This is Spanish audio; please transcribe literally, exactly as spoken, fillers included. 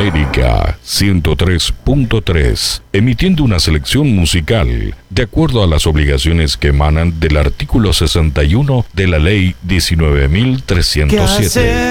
América ciento tres punto tres, emitiendo una selección musical de acuerdo a las obligaciones que emanan del artículo sesenta y uno de la Ley diecinueve mil trescientos siete.